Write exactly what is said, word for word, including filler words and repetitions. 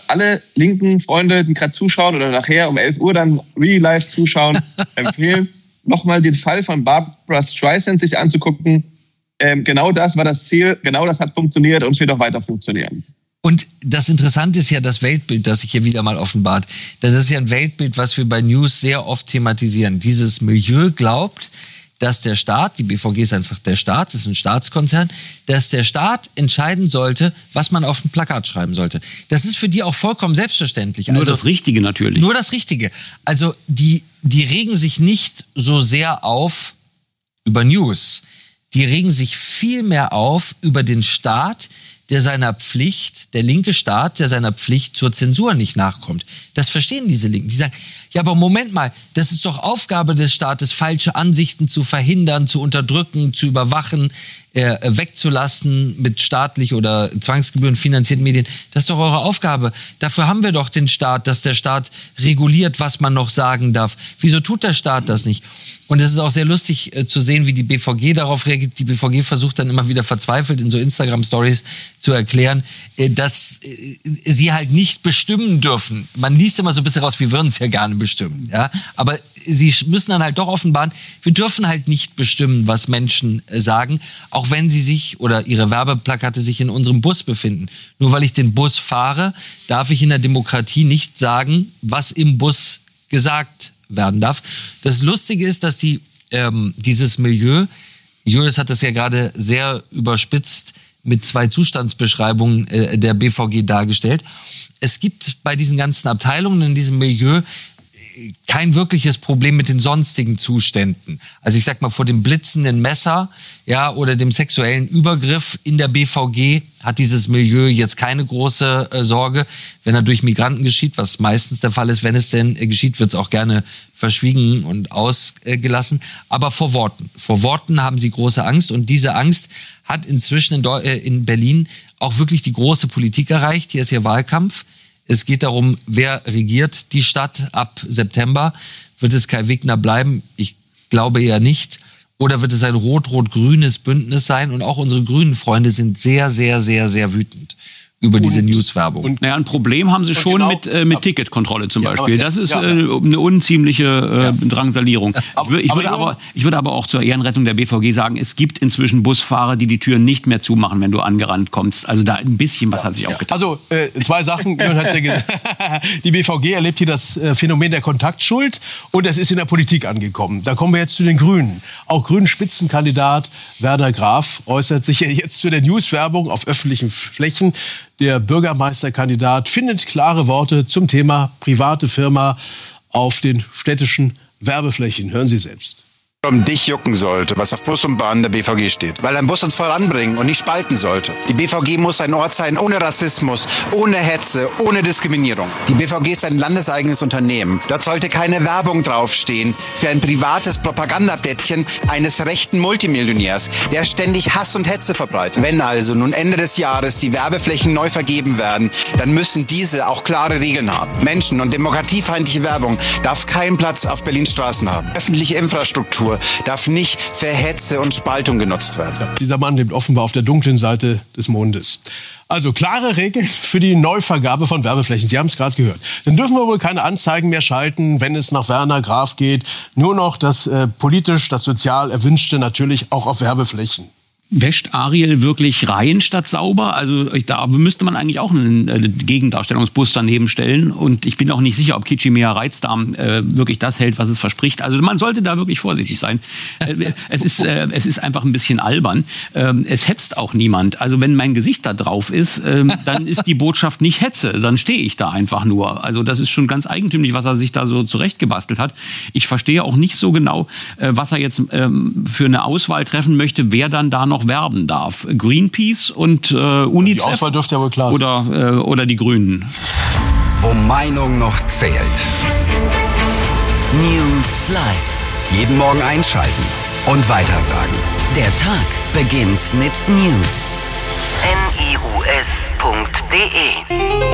alle linken Freunde, die gerade zuschauen oder nachher um elf Uhr dann Real Life zuschauen, empfehlen, nochmal den Fall von Barbra Streisand sich anzugucken. Ähm, genau das war das Ziel, genau das hat funktioniert und es wird auch weiter funktionieren. Und das Interessante ist ja das Weltbild, das sich hier wieder mal offenbart. Das ist ja ein Weltbild, was wir bei News sehr oft thematisieren. Dieses Milieu glaubt, dass der Staat, die B V G ist einfach der Staat, das ist ein Staatskonzern, dass der Staat entscheiden sollte, was man auf ein Plakat schreiben sollte. Das ist für die auch vollkommen selbstverständlich. Nur also, das Richtige natürlich. Nur das Richtige. Also die, die regen sich nicht so sehr auf über News. Die regen sich viel mehr auf über den Staat, der seiner Pflicht, der linke Staat, der seiner Pflicht zur Zensur nicht nachkommt. Das verstehen diese Linken. Die sagen, ja, aber Moment mal, das ist doch Aufgabe des Staates, falsche Ansichten zu verhindern, zu unterdrücken, zu überwachen, äh, wegzulassen mit staatlich oder Zwangsgebühren finanzierten Medien. Das ist doch eure Aufgabe. Dafür haben wir doch den Staat, dass der Staat reguliert, was man noch sagen darf. Wieso tut der Staat das nicht? Und es ist auch sehr lustig äh, zu sehen, wie die B V G darauf reagiert. Die B V G versucht dann immer wieder verzweifelt in so Instagram-Stories zu erklären, äh, dass äh, sie halt nicht bestimmen dürfen. Man liest immer so ein bisschen raus, wir würden es ja gerne bestimmen. Ja? Aber sie müssen dann halt doch offenbaren, wir dürfen halt nicht bestimmen, was Menschen äh, sagen, auch wenn sie sich oder ihre Werbeplakate sich in unserem Bus befinden. Nur weil ich den Bus fahre, darf ich in der Demokratie nicht sagen, was im Bus gesagt werden darf. Das Lustige ist, dass die ähm, dieses Milieu, Julius hat das ja gerade sehr überspitzt mit zwei Zustandsbeschreibungen äh, der B V G dargestellt. Es gibt bei diesen ganzen Abteilungen in diesem Milieu kein wirkliches Problem mit den sonstigen Zuständen. Also ich sag mal, vor dem blitzenden Messer, ja, oder dem sexuellen Übergriff in der B V G hat dieses Milieu jetzt keine große äh, Sorge. Wenn er durch Migranten geschieht, was meistens der Fall ist, wenn es denn äh, geschieht, wird es auch gerne verschwiegen und ausgelassen. Aber vor Worten. Vor Worten haben sie große Angst und diese Angst hat inzwischen in, Deu- äh, in Berlin auch wirklich die große Politik erreicht. Hier ist hier Wahlkampf. Es geht darum, wer regiert die Stadt ab September. Wird es Kai Wegner bleiben? Ich glaube eher nicht. Oder wird es ein rot-rot-grünes Bündnis sein? Und auch unsere grünen Freunde sind sehr, sehr, sehr, sehr wütend über diese und, Newswerbung. Und naja, ein Problem haben sie schon genau, mit, äh, mit Ticketkontrolle zum ja, Beispiel. Das ist ja, äh, eine unziemliche äh, ja. Drangsalierung. Ich, wür, ich, würde aber, ich würde aber auch zur Ehrenrettung der B V G sagen, es gibt inzwischen Busfahrer, die die Türen nicht mehr zumachen, wenn du angerannt kommst. Also da ein bisschen was ja. hat sich auch getan. Also äh, zwei Sachen. Hat's ja gesagt. Die B V G erlebt hier das äh, Phänomen der Kontaktschuld und es ist in der Politik angekommen. Da kommen wir jetzt zu den Grünen. Auch Grünen-Spitzenkandidat Werner Graf äußert sich ja jetzt zu der Newswerbung auf öffentlichen Flächen. Der Bürgermeisterkandidat findet klare Worte zum Thema private Firma auf den städtischen Werbeflächen. Hören Sie selbst. Um dich jucken sollte, was auf Bus und Bahn der B V G steht. Weil ein Bus uns voranbringen und nicht spalten sollte. Die B V G muss ein Ort sein ohne Rassismus, ohne Hetze, ohne Diskriminierung. Die B V G ist ein landeseigenes Unternehmen. Dort sollte keine Werbung draufstehen für ein privates Propagandablättchen eines rechten Multimillionärs, der ständig Hass und Hetze verbreitet. Wenn also nun Ende des Jahres die Werbeflächen neu vergeben werden, dann müssen diese auch klare Regeln haben. Menschen- und demokratiefeindliche Werbung darf keinen Platz auf Berlins Straßen haben. Öffentliche Infrastruktur darf nicht für Hetze und Spaltung genutzt werden. Ja, dieser Mann lebt offenbar auf der dunklen Seite des Mondes. Also klare Regeln für die Neuvergabe von Werbeflächen. Sie haben es gerade gehört. Dann dürfen wir wohl keine Anzeigen mehr schalten, wenn es nach Werner Graf geht. Nur noch das äh, politisch, das sozial Erwünschte natürlich auch auf Werbeflächen. Wäscht Ariel wirklich rein statt sauber? Also da müsste man eigentlich auch einen äh, Gegendarstellungsbus daneben stellen. Und ich bin auch nicht sicher, ob Kitschimea Reizdarm äh, wirklich das hält, was es verspricht. Also man sollte da wirklich vorsichtig sein. Äh, es ist, äh, es ist einfach ein bisschen albern. Ähm, es hetzt auch niemand. Also wenn mein Gesicht da drauf ist, ähm, dann ist die Botschaft nicht Hetze. Dann stehe ich da einfach nur. Also das ist schon ganz eigentümlich, was er sich da so zurechtgebastelt hat. Ich verstehe auch nicht so genau, äh, was er jetzt ähm, für eine Auswahl treffen möchte, wer dann da noch werben darf. Greenpeace und äh, UNICEF. Die Auswahl dürfte ja wohl klar sein. Oder, äh, oder die Grünen. Wo Meinung noch zählt. News Live. Jeden Morgen einschalten und weitersagen. Der Tag beginnt mit News. N I U S punkt D E